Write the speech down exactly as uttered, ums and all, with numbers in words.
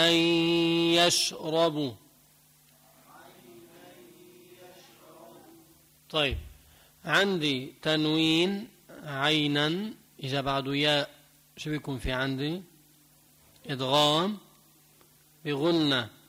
يشرب. طيب عندي تنوين عينا إذا بعده ياء شو بيكون في عندي؟ إدغام بغنة